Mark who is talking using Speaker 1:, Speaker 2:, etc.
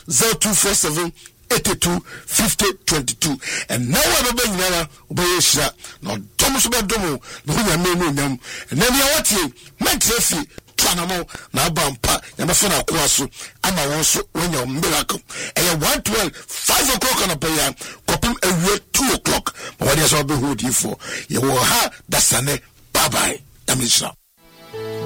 Speaker 1: 0247 825022 and now we're going to be shot. No, Thomas Bedomo, no, we are no, and then you are what you might say. Tranamo, now bumper, and a phone across, and I also when you're miracle. And you're 1:12, 5 o'clock on a prayer, copy a real 2 o'clock. But what is all the hood you for? You will have that's bye bye. Amisha.